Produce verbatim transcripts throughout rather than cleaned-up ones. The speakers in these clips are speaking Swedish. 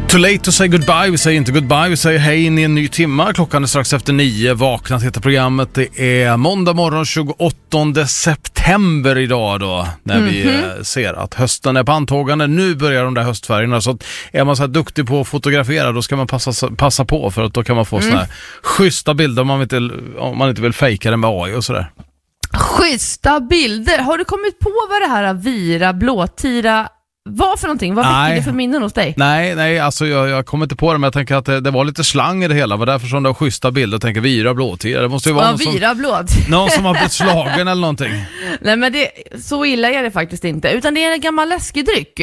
Too late to say goodbye, vi säger inte goodbye, vi säger hej in i en ny timma. Klockan är strax efter nio, vaknat heter programmet. Det är måndag morgon tjugoåttonde september idag då, när mm-hmm. vi eh, ser att hösten är på antågande. Nu börjar de där höstfärgerna, så att är man så här duktig på att fotografera, då ska man passa, passa på, för att då kan man få mm. såna här schyssta bilder om man inte, om man inte vill fejka det med A I och sådär. Schyssta bilder. Har du kommit på vad det här vira, blåtira var för någonting? Vad väcker det för minnen hos dig? Nej, nej alltså jag, jag kommer inte på det, men jag tänker att det, det var lite slang i det hela. Det var därför som det var schyssta bilder. Jag tänker vira, blåtira. Det måste ju vara ja, någon, vira, som, blåt. någon som har blivit slagen eller någonting. Nej, men det, så illa är det faktiskt inte. Utan det är en gammal läskedryck.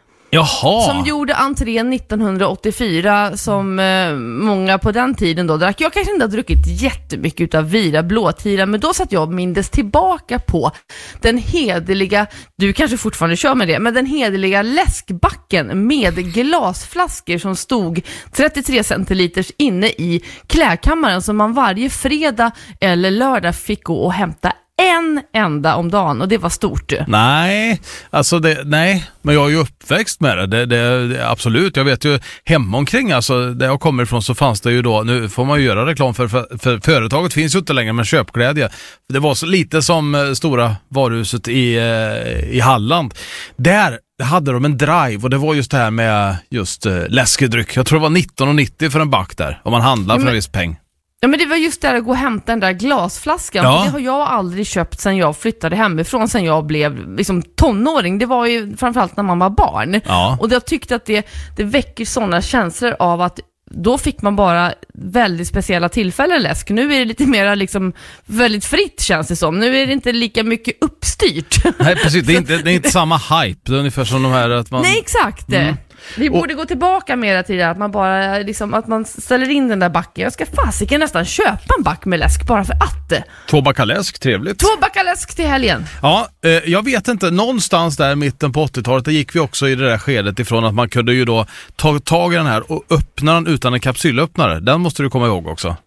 Jaha. Som gjorde entré nittonhundraåttiofyra, som eh, många på den tiden då drack. Jag kanske inte har druckit jättemycket utav vira, blåtira, men då satt jag och mindes tillbaka på den hederliga, du kanske fortfarande kör med det, men den hederliga läskbacken med glasflaskor som stod trettiotre centiliters inne i klädkammaren, som man varje fredag eller lördag fick gå och hämta en enda om dagen, och det var stort. Nej, alltså det, nej, men jag är ju uppväxt med det. Det, det, det absolut, jag vet ju hemma omkring, alltså där jag kommer ifrån så fanns det ju då, nu får man ju göra reklam för, för, för företaget finns ju inte längre, men köpglädje. Det var så lite som eh, stora varuhuset i, eh, i Halland. Där hade de en drive, och det var just det här med just eh, läskedryck. Jag tror det var nitton nittio för en back där, om man handlar för men... en viss peng. Ja, men det var just där att gå och hämta den där glasflaskan. Ja. För det har jag aldrig köpt sen jag flyttade hemifrån, sen jag blev liksom tonåring. Det var ju framförallt när man var barn. Ja. Och jag tyckte att det, det väcker sådana känslor av att då fick man bara väldigt speciella tillfällen läsk. Nu är det lite mer liksom väldigt fritt, känns det som. Nu är det inte lika mycket uppstyrt. Nej, precis. Det är inte, det är inte samma hype. Det är ungefär som de här att man... Nej, exakt. Mm. Vi borde och... gå tillbaka mer till det, att man bara liksom, att man ställer in den där backen. Jag ska fasiken nästan köpa en back med läsk bara för att. Två backar läsk, trevligt. Två backar läsk till helgen. Ja, eh, jag vet inte. Någonstans där i mitten på åttiotalet, där gick vi också i det där skedet ifrån att man kunde ju då ta tag i den här och öppna den utan en kapsylöppnare. Den måste du komma ihåg också.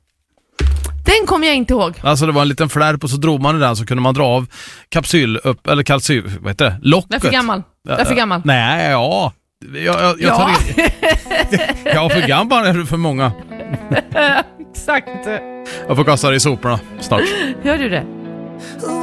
Den kommer jag inte ihåg. Alltså det var en liten flärp och så drog man i den, så kunde man dra av kapsyl upp, eller kalsyl, vad heter det? Locket. Det är för gammal. Det är för gammal. Nej, ja. Jag, jag, jag tar ja. I... ja, för gammal är det för många. Exakt. Jag får kasta det i soporna snart. Gör du det?